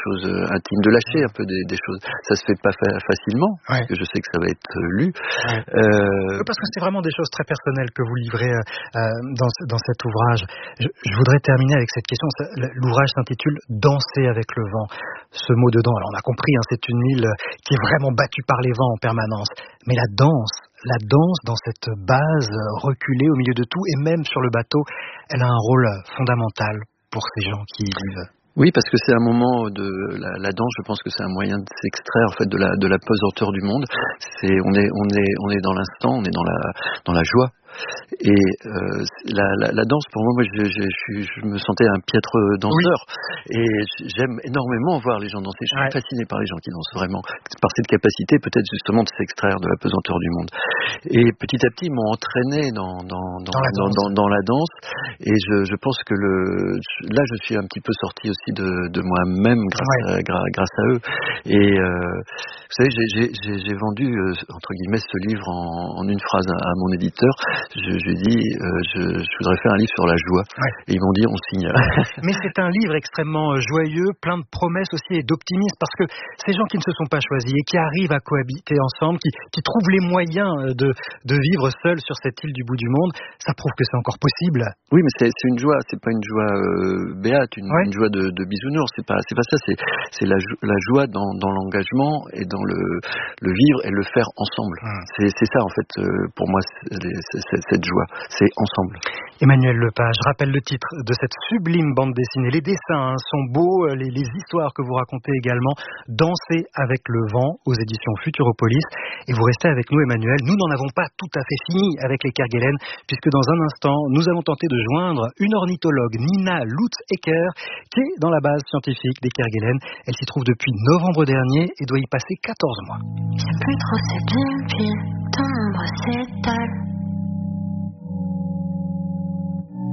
choses intimes, de lâcher un peu des choses. Ça se fait pas facilement, parce que je sais que ça va être lu. Parce que c'est vraiment des choses très personnelles que vous livrez dans cet ouvrage. Je voudrais terminer avec cette question. L'ouvrage s'intitule « Danser avec le vent ». Ce mot dedans, alors on a compris, c'est une île qui est vraiment battue par les vents en permanence. Mais la danse dans cette base reculée au milieu de tout, et même sur le bateau, elle a un rôle fondamental pour ces gens qui y vivent. Oui, parce que c'est un moment de la danse. Je pense que c'est un moyen de s'extraire en fait de la pesanteur du monde. On est dans l'instant, on est dans la joie. Et la danse, pour moi, je me sentais un piètre danseur. Oui. Et j'aime énormément voir les gens danser. Je suis fasciné par les gens qui dansent vraiment, par cette capacité peut-être justement de s'extraire de la pesanteur du monde. Et petit à petit, ils m'ont entraîné dans la danse. Et je pense que là, je suis un petit peu sorti aussi de moi-même grâce à eux. Et vous savez, j'ai vendu entre guillemets ce livre en une phrase à mon éditeur. Je lui ai dit, je voudrais faire un livre sur la joie. Et ils m'ont dit, on signe. Mais c'est un livre extrêmement joyeux, plein de promesses aussi et d'optimisme, parce que ces gens qui ne se sont pas choisis et qui arrivent à cohabiter ensemble, qui trouvent les moyens de vivre seuls sur cette île du bout du monde, ça prouve que c'est encore possible. Oui, mais c'est une joie, c'est pas une joie béate, une joie de bisounours. C'est pas ça. C'est la joie dans l'engagement et dans le vivre et le faire ensemble. C'est ça en fait pour moi. Cette joie, c'est ensemble. Emmanuel Lepage, je rappelle le titre de cette sublime bande dessinée. Les dessins sont beaux, les histoires que vous racontez également. Danser avec le vent aux éditions Futuropolis. Et vous restez avec nous, Emmanuel. Nous n'en avons pas tout à fait fini avec les Kerguelen, puisque dans un instant, nous allons tenter de joindre une ornithologue, Nina Lutz-Ecker, qui est dans la base scientifique des Kerguelen. Elle s'y trouve depuis novembre dernier et doit y passer 14 mois. J'ai plus trop cette jeune fille, ton ombre s'étale.